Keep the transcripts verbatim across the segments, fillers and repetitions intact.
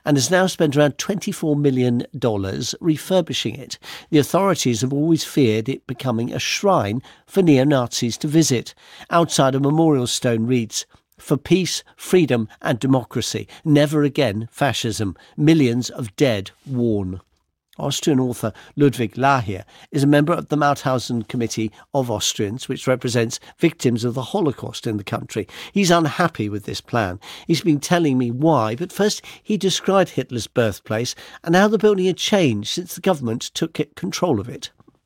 and has now spent around twenty-four million dollars refurbishing it. The authorities have always feared it becoming a shrine for neo-Nazis to visit. Outside, a memorial stone reads, "For peace, freedom and democracy. Never again fascism. Millions of dead warn." Austrian author Ludwig Lahier is a member of the Mauthausen Committee of Austrians, which represents victims of the Holocaust in the country. He's unhappy with this plan. He's been telling me why, but first he described Hitler's birthplace and how the building had changed since the government took control of it.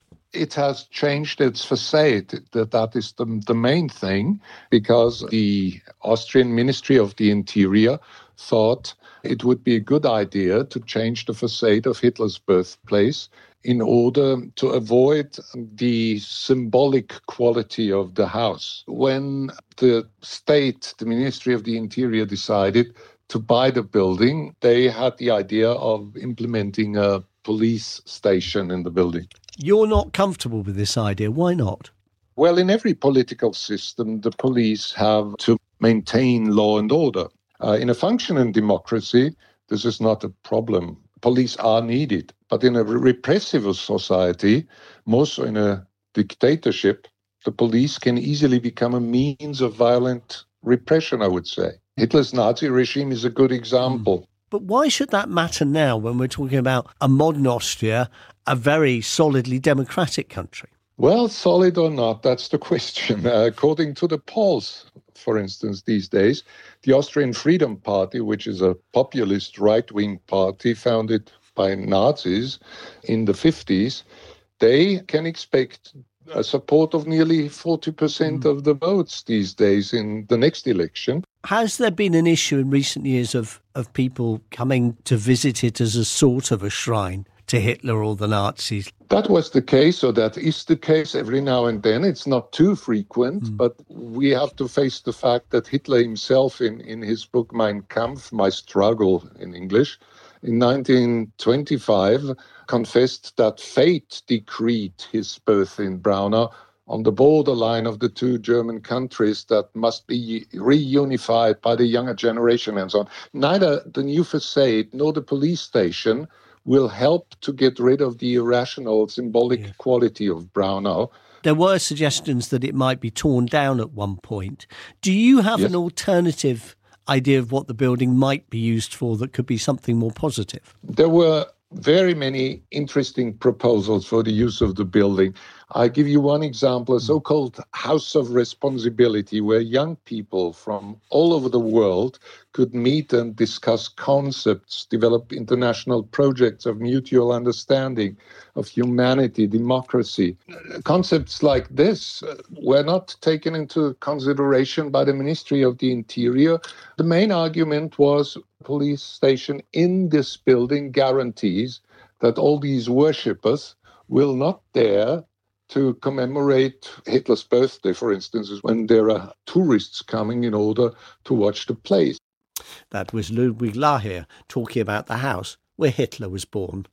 It has changed its facade. That, that is the, the main thing, because the Austrian Ministry of the Interior thought it would be a good idea to change the facade of Hitler's birthplace in order to avoid the symbolic quality of the house. When the state, the Ministry of the Interior, decided to buy the building, they had the idea of implementing a police station in the building. You're not comfortable with this idea. Why not? Well, in every political system, the police have to maintain law and order. Uh, in a functioning democracy, this is not a problem. Police are needed. But in a repressive society, more so in a dictatorship, the police can easily become a means of violent repression, I would say. Hitler's Nazi regime is a good example. Mm. But why should that matter now when we're talking about a modern Austria, a very solidly democratic country? Well, solid or not, that's the question. Uh, according to the polls, for instance, these days, the Austrian Freedom Party, which is a populist right-wing party founded by Nazis in the fifties, they can expect a support of nearly forty percent mm. of the votes these days in the next election. Has there been an issue in recent years of, of people coming to visit it as a sort of a shrine to Hitler or the Nazis? That was the case, or that is the case every now and then. It's not too frequent, mm. but we have to face the fact that Hitler himself, in, in his book Mein Kampf, My Struggle in English, in nineteen twenty-five, confessed that fate decreed his birth in Braunau on the borderline of the two German countries that must be reunified by the younger generation and so on. Neither the new facade nor the police station will help to get rid of the irrational symbolic yes. quality of Braunau. There were suggestions that it might be torn down at one point. Do you have yes. an alternative idea of what the building might be used for that could be something more positive? There were very many interesting proposals for the use of the building. I give you one example, a so-called House of Responsibility, where young people from all over the world could meet and discuss concepts, develop international projects of mutual understanding, of humanity, democracy. Concepts like this were not taken into consideration by the Ministry of the Interior. The main argument was police station in this building guarantees that all these worshippers will not dare to commemorate Hitler's birthday, for instance, when there are tourists coming in order to watch the plays. That was Ludwig Lahier talking about the house where Hitler was born.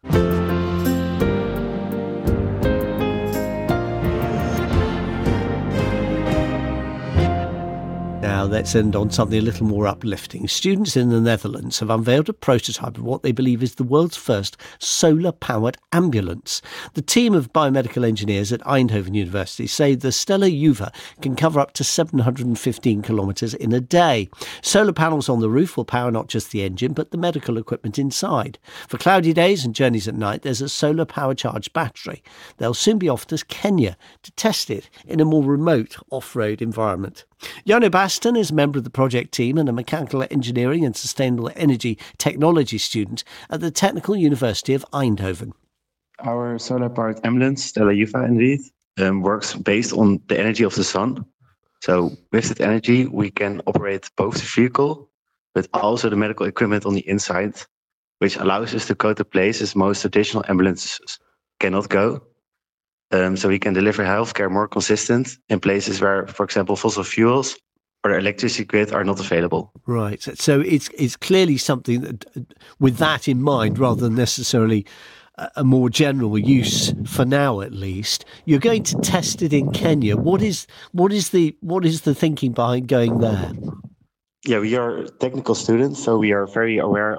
Now let's end on something a little more uplifting. Students in the Netherlands have unveiled a prototype of what they believe is the world's first solar-powered ambulance. The team of biomedical engineers at Eindhoven University say the Stella Juva can cover up to seven hundred fifteen kilometres in a day. Solar panels on the roof will power not just the engine, but the medical equipment inside. For cloudy days and journeys at night, there's a solar power charged battery. They'll soon be off to Kenya to test it in a more remote off-road environment. Jono Baston is a member of the project team and a mechanical engineering and sustainable energy technology student at the Technical University of Eindhoven. Our solar-powered ambulance, Stella Juva indeed, um, works based on the energy of the sun. So with that energy, we can operate both the vehicle, but also the medical equipment on the inside, which allows us to go to places most traditional ambulances cannot go. Um, so we can deliver healthcare more consistent in places where, for example, fossil fuels or the electricity grid are not available. Right. So it's it's clearly something that, with that in mind, rather than necessarily a, a more general use for now, at least, you're going to test it in Kenya. What is what is the what is the thinking behind going there? Yeah, we are technical students, so we are very aware